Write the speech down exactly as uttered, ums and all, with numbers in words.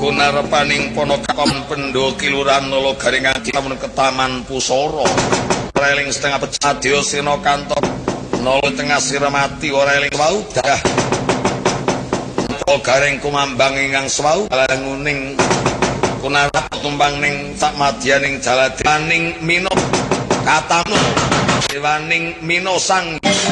Gunarepaning Ponokakon Pendho Kiluran Nolo Garingan Kilamun Ketaman Pusara Reling setengah pecah Dio Sino Kantor Nolo tengah Siramati Reling wau dah Nolo Garing Kumambang Ingang Swau Kalanguning Kunarap tumbang ning sak madyaning jaladaning Mino Katamu Dewaning Mino Sang